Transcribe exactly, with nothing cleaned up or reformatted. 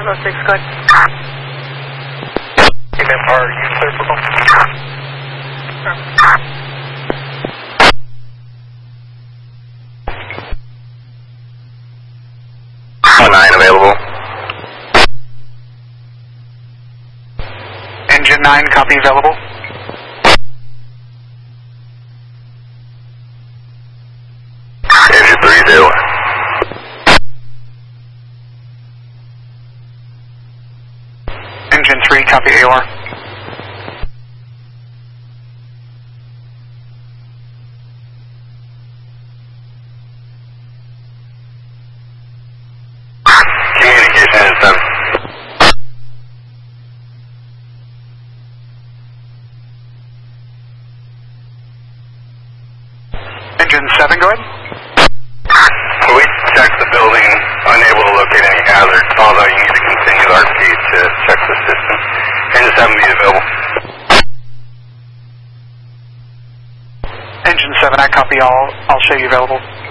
Hello, six, go ahead. Are you clear for call? Oh, nine available. Engine nine, copy available. Engine three zero. Engine three, copy A O R. Communication is done. Engine seven, go ahead. We checked the building, unable to locate any hazards, although you need to continue the R P to check the system. Engine seven be available. Engine seven, I copy all. I'll show you available.